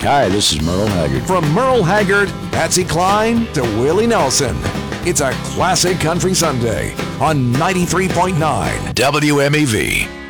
Hi, this is Merle Haggard. From Merle Haggard, Patsy Cline to Willie Nelson. It's a classic country Sunday on 93.9 WMAV.